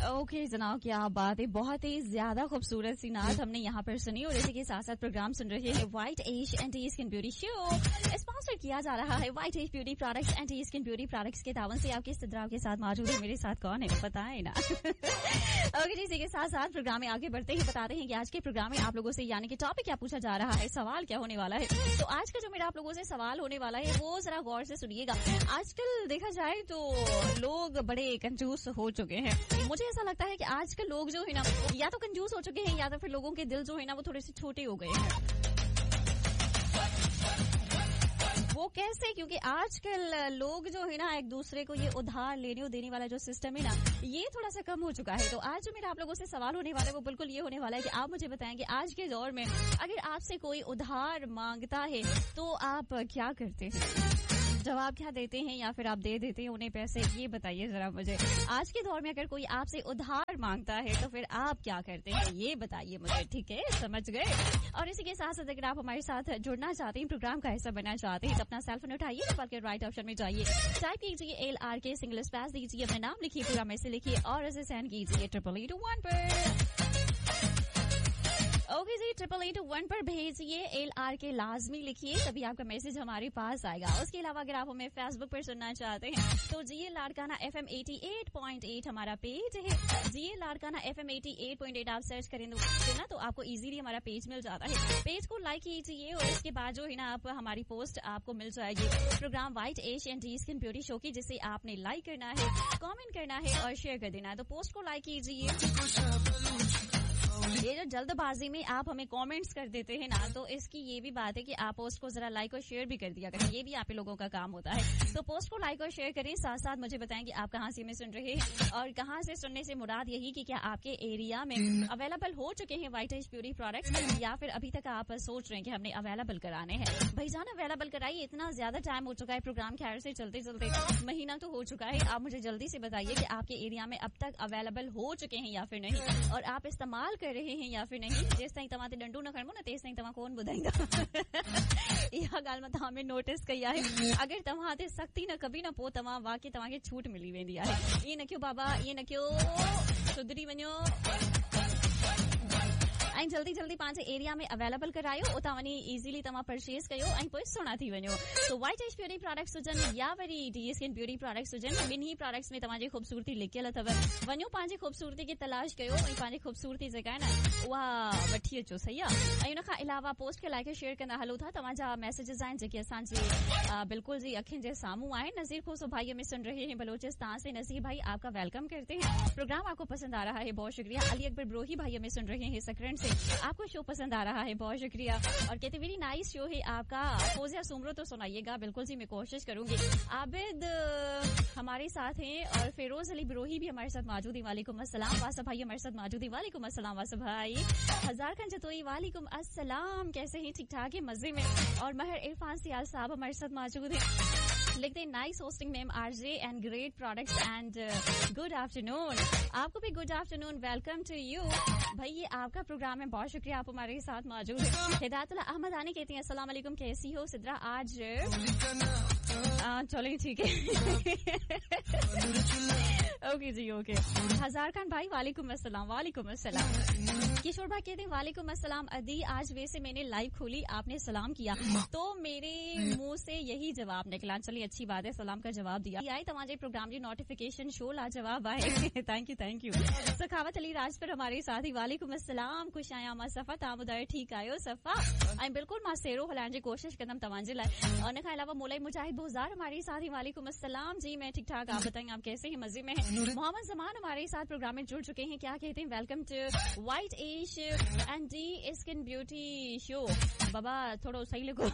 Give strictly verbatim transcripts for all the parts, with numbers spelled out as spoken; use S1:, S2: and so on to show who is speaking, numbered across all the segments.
S1: Okay जनाब, क्या बात है, बहुत ही ज्यादा खूबसूरत सी नात हमने यहाँ पर सुनी और इसी के साथ साथ प्रोग्राम सुन रहे हैं white as anti skin beauty show. Sponsor किया जा रहा है white as beauty products anti skin beauty products के तावन से। आपके सिद्राव के साथ मौजूद है, मेरे साथ कौन है पता है ना। ओके जी, इसी के साथ साथ प्रोग्राम में आगे बढ़ते ही बताते हैं कि आज के प्रोग्राम में आप लोगों से यानी कि टॉपिक क्या पूछा जा रहा है, सवाल क्या होने वाला है। तो आज का जो मेरा आप लोगों से सवाल होने वाला है वो जरा गौर से सुनिएगा। आजकल देखा जाए तो लोग बड़े कंजूस हो चुके हैं। मुझे ऐसा लगता है कि आजकल लोग जो है ना या तो कंजूस हो चुके हैं या तो फिर लोगों के दिल जो है ना वो थोड़े से छोटे हो गए हैं। वो कैसे? क्योंकि आजकल लोग जो है ना एक दूसरे को ये उधार लेने और देने वाला जो सिस्टम है ना ये थोड़ा सा कम हो चुका है। तो आज जो मेरा आप लोगों से सवाल होने वाला है वो बिल्कुल ये होने वाला है कि आप मुझे बताएं कि आज के दौर में अगर आपसे कोई उधार मांगता है तो आप क्या करते हैं, जवाब क्या देते हैं या फिर आप दे देते हैं उन्हें पैसे, ये बताइए जरा मुझे। आज के दौर में अगर कोई आपसे उधार मांगता है तो फिर आप क्या करते हैं ये बताइए मुझे, ठीक है, समझ गए। और इसी के साथ साथ अगर आप हमारे साथ जुड़ना चाहते हैं, प्रोग्राम का हिस्सा बनना चाहते हैं तो अपना सेल फोन उठाइए, मोबाइल के राइट ऑप्शन में जाइए, टाइप कीजिए एल आर के सिंगल स्पेस दीजिए, अपना नाम लिखिए, पूरा मैसेज लिखिए और इसे सेंड कीजिए ट्रिपल एट वन पर। ओके जी, ट्रिपल एट वन पर भेजिए, एल आर के लाजमी लिखिए, तभी आपका मैसेज हमारे पास आएगा। उसके अलावा अगर आप हमें फेसबुक पर सुनना चाहते हैं तो जी Larkana F M eighty eight point eight हमारा पेज है। जी Larkana F M eighty eight point eight आप सर्च करेंगे ना तो आपको इजीली हमारा पेज मिल जाता है। पेज को लाइक कीजिए और इसके बाद जो है ना आप हमारी पोस्ट आपको मिल जाएगी programme white as anti skin beauty show की, जिसे आपने लाइक करना है, कमेंट करना है और शेयर कर देना है। तो पोस्ट को लाइक कीजिए। ये जो जल्दबाजी में आप हमें कमेंट्स कर देते हैं ना तो इसकी ये भी बात है कि आप पोस्ट को जरा लाइक और शेयर भी कर दिया करें, ये भी आप लोगों का काम होता है। तो पोस्ट को लाइक और शेयर करें, साथ साथ मुझे बताएं कि आप कहां से हमें सुन रहे हैं और कहां से सुनने से मुराद यही कि क्या आपके एरिया में अवेलेबल हो चुके हैं व्हाइट एज ब्यूटी प्रोडक्ट्स या फिर अभी तक आप सोच रहे हैं कि हमने अवेलेबल कराने हैं। भाईजान अवेलेबल कराइए, इतना ज्यादा टाइम हो चुका है, प्रोग्राम खैर से चलते चलते महीना तो हो चुका है। आप मुझे जल्दी से बताइए कि आपके एरिया में अब तक अवेलेबल हो चुके हैं या फिर नहीं, और आप इस्तेमाल कर रहे हैं या फिर नहीं। जेस ताईं तव्हां ते डंडू न खणबो न तेस ताईं तव्हां कोन ॿुधाईंदा। इहा ॻाल्हि मां तव्हां में नोटिस कई आहे। अगर तव्हां ते सख्ती न कबी न पोइ तव्हां वाकई तव्हांखे छूट मिली वेंदी आहे। ईअं न कयो बाबा, ईअं न कयो, सुधरी वञो ऐं जल्दी जल्दी पंहिंजे एरिया में अवेलेबल करायो, उतां वञी इज़ीली तव्हां परचेज कयो ऐं पोइ सुहिणा थी वञो। तो व्हाइट एज ब्यूटी प्रोडक्ट्स हुजनि या worry D skin beauty products हुजनि, ॿिन्ही प्रोडक्ट्स में तव्हांजी ख़ूबसूरती लिकियल अथव। वञो पंहिंजी ख़ूबसूरती खे तलाश कयो ऐं पंहिंजी ख़ूबसूरती जेका आहे न उहा वठी अचो, सही आहे। ऐं उन खां अलावा पोस्ट खे लाइक शेयर कंदा हलो था। तव्हांजा मैसेजेस आहिनि जेके असांजे बिल्कुल जी अखियुनि जे साम्हूं आहिनि। नज़ीर खोसो भाई हमें सुन रहे हैं बलोचिस्तान से। नज़ीर भाई आपका वेलकम करते हैं, प्रोग्राम आपको पसंद आ रहा है, बहुत शुक्रिया। अली अकबर ब्रोही भाई हमें सुन रहे हैं सकरन से, आपको शो पसंद आ रहा है, बहुत शुक्रिया। और कहते वेरी नाइस शो है आपका। फोजिया सुमरो तो सुनाइएगा, बिल्कुल जी मैं कोशिश करूंगी। आबिद हमारे साथ हैं और फिरोज अली ब्रोही भी हमारे साथ मौजूद है, वालेकुम अस्सलाम। वासा भाई हमारे साथ मौजूद है, वालेकुम अस्सलाम वासा भाई। हजार खान जतोई वालेकुम अस्सलाम, कैसे हैं, ठीक ठाक है, मजे में। और महर इरफान सियाल साहब हमारे साथ मौजूद है, लिखते हैं nice hosting ma'am RJ and great products and good afternoon. आपको भी good afternoon, welcome to you भाई, ये आपका प्रोग्राम है, बहुत शुक्रिया आप हमारे साथ मौजूद है। हिदायतुल्ला अहमद आनी कहती हैं अस्सलाम वालेकुम, कैसी हो सिद्रा आज? चलिए ठीक है। ओके जी ओके। हजार खान भाई वालेकुम अस्सलाम, वालेकुम अस्सलाम। किशोर भाई कहते हैं वालेकुम अस्सलाम अदी, आज वैसे मैंने लाइव खोली, आपने सलाम किया तो मेरे मुंह से यही जवाब निकला। चलिए अच्छी बात है, सलाम का जवाब दिया। आई तमाजे प्रोग्राम जी नोटिफिकेशन शो ला जवाब आए। Thank you thank you. सखावत अली राजपुर हमारे साथ ही वालेकुम अस्सलाम, खुश आया मां सफ़ा, तव्हां ॿुधायो ठीकु आहियो सफ़ा? ऐं बिल्कुल मां सेरो हलाइण जी कोशिश कंदमि तव्हांजे लाइ। उन खां अलावा मोलाई मुजाहिद बुज़ार हमारे साथ ही, वालेकुम अस्सलाम जी, मैं ठीक ठाक, आप बताएं आप कैसे हैं, मजे में हैं? मोहम्मद जमान हमारे साथ प्रोग्राम में जुड़ चुके हैं, क्या कहते हैं, welcome to white as and D skin beauty show. बाबा थोड़ा सही लिखो।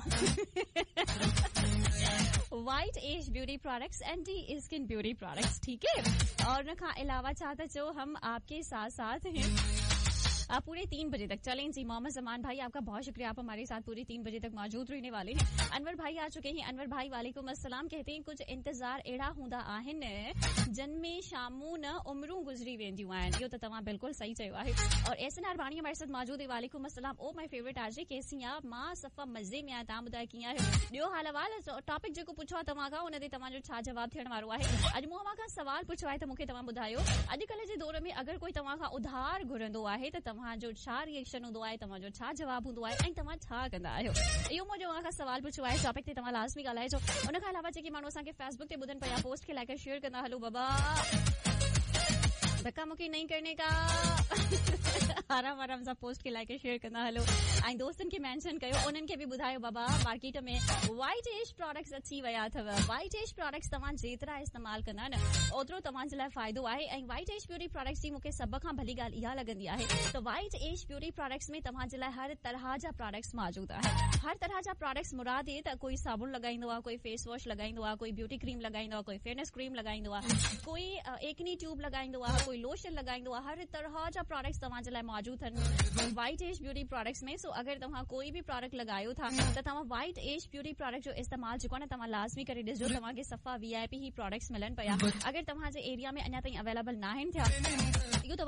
S1: White as beauty products and D skin beauty products, ठीक है। और न खां अलावा चाहता जो हम आपके साथ साथ हैं पूरे तीन बजे तक। चलें जी, मोहम्मद जमान भाई आपका बहुत शुक्रिया, आप हमारे साथ पूरे तीन बजे तक मौजूद रहने वाले हैं। अनवर भाई आ चुके हैं। अनवर भाई वालेकुम अस्सलाम, कहते हैं कुछ इंतजार एड़ा हूंदा आहिनि जन्मे शामू न उमरूं गुजरी वेंदियूं आहिनि। इहो त तव्हां बिल्कुल सही चयो आहे। और एसन अरबानी हमारे साथ मौजूद है। वालेकुम अस्सलाम। ओ माय फेवरेट आरजे, कैसी आप? मां सफ़ा मज़े में आहे, तव्हां ॿुधायो कीअं आहे? ॿियो हाल अहवाल? टॉपिक जेको पुछो आहे तव्हां खां, उन ते तव्हांजो छा जवाब थियण वारो आहे? अॼु मूं अव्हां खां सवाल पुछो आहे त मूंखे तव्हां ॿुधायो, अॼुकल्ह जे दौर में अगरि कोई तव्हां खां उधार घुरंदो आहे त तव्हांजो छा रिएक्शन हूंदो आहे, तव्हांजो छा जवाब हूंदो आहे ऐं तव्हां छा कंदा आहियो? इहो मुंहिंजो अव्हां खां सवाल पुछो आहे। टॉपिक ते तव्हां लाज़मी ॻाल्हाइजो। उन खां अलावा जेके माण्हू असांखे फेसबुक ते ॿुधनि पिया, पोस्ट खे लाइक शेयर कंदा हलो बाबा, धक्का मुक्की नहीं करने का। आराम आराम सां पोस्ट खे लाइक शेयर कंदा हलो ऐं दोस्तनि खे मेंशन कयो, उन्हनि खे बि ॿुधायो बाबा मार्केट में वाइट एज प्रोडक्ट्स अची विया अथव। वाइट एज प्रोडक्ट्स तव्हां जेतिरा इस्तेमाल कंदा न ओतिरो तव्हांजे लाइ फ़ाइदो आहे। ऐं वाइट एज ब्यूटी प्रोडक्ट्स जी मूंखे सभ खां भली ॻाल्हि इहा लॻंदी आहे त वाइट एज ब्यूटी प्रोडक्ट्स में तव्हांजे लाइ हर तरह जा प्रोडक्ट्स मौजूद आहिनि। हर तरह जा प्रोडक्ट्स मुराद आहे त कोई साबुण लॻाईंदो आहे, कोई फेस वॉश लॻाईंदो आहे, कोई ब्यूटी क्रीम लॻाईंदो आहे, कोई फेयरनेस क्रीम लॻाईंदो आहे, कोई एकनी ट्यूब लॻाईंदो आहे, कोई लोशन लॻाईंदो आहे। हर तरह जा प्रोडक्ट्स तव्हांजे लाइ मौजूद आहिनि वाइट एज ब्यूटी प्रोडक्ट्स में। सो अगरि तव्हां कोई बि प्रोडक्ट लॻायो था त तव्हां वाइट एज ब्यूटी प्रोडक्ट जो इस्तेमाल जेको आहे न तव्हां लाज़मी करे ॾिसजो, तव्हांखे सफ़ा we I P he products मिलनि पिया। अगरि तव्हांजे एरिया में अञा ताईं अवेलेबल न आहिनि थिया, इहो